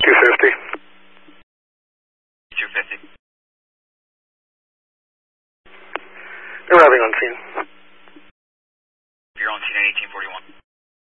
250. 250. Arriving on scene. You're on scene at 1841.